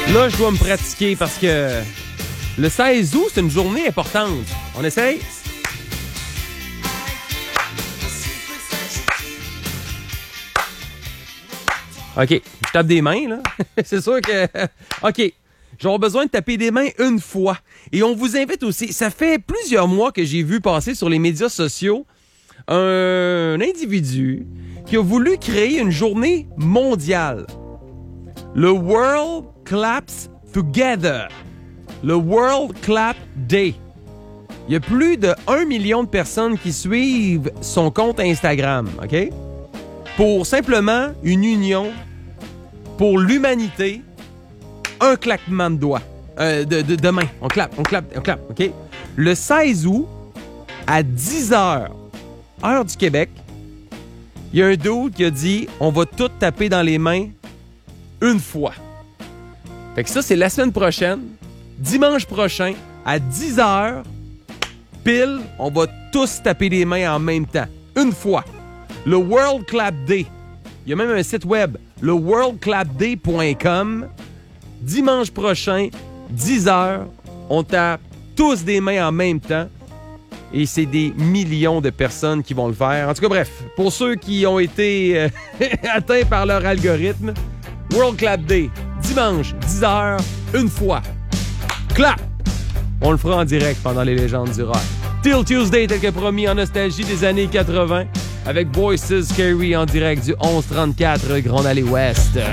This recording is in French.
Là, je dois me pratiquer parce que le 16 août, c'est une journée importante. On essaye? OK, je tape des mains, là. C'est sûr que... OK, j'aurai besoin de taper des mains une fois. Et on vous invite aussi... Ça fait plusieurs mois que j'ai vu passer sur les médias sociaux un individu qui a voulu créer une journée mondiale. Le World Claps Together. Le World Clap Day. Il y a plus de 1 million de personnes qui suivent son compte Instagram, OK? Pour simplement une union, pour l'humanité, un claquement de doigts, de main. On clappe, OK? Le 16 août, à 10h, heure du Québec, il y a un dude qui a dit « On va tout taper dans les mains une fois. » Fait que ça, c'est la semaine prochaine, dimanche prochain, à 10h, pile, on va tous taper les mains en même temps, une fois. Le World Clap Day. Il y a même un site web, le worldclapday.com. Dimanche prochain, 10h, on tape tous des mains en même temps. Et c'est des millions de personnes qui vont le faire. En tout cas, bref, pour ceux qui ont été atteints par leur algorithme, World Clap Day, dimanche, 10h, une fois. Clap! On le fera en direct pendant les légendes du rock. Till Tuesday, tel que promis, en nostalgie des années 80, avec Voices Carry en direct du 1134 Grande Allée Ouest.